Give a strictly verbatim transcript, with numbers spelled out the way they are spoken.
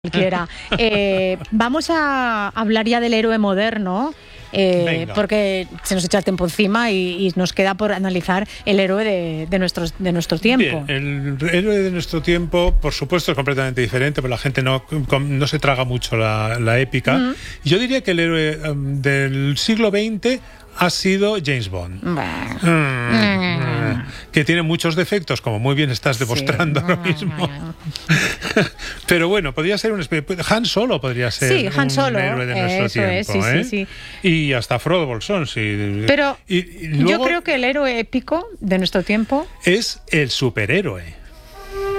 Cualquiera. Eh, vamos a hablar ya del héroe moderno, eh, porque se nos echa el tiempo encima y, y nos queda por analizar el héroe de, de, nuestro, de nuestro tiempo. Bien, el héroe de nuestro tiempo, por supuesto, es completamente diferente, pero la gente no, no se traga mucho la, la épica. Uh-huh. Yo diría que el héroe um, del siglo veinte ha sido James Bond. Bah. Mm, que tiene muchos defectos, como muy bien estás demostrando sí. ahora mismo. Pero bueno, podría ser un Han Solo podría ser sí, Han Solo, un héroe de nuestro eso tiempo. Es, sí, ¿eh? sí, sí. Y hasta Frodo Bolsón, sí. Pero y, y luego, yo creo que el héroe épico de nuestro tiempo es el superhéroe.